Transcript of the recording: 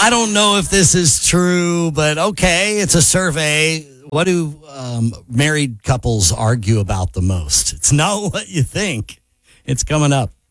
I don't know if this is true, but okay, it's a survey. What do married couples argue about the most? It's not what you think. It's coming up.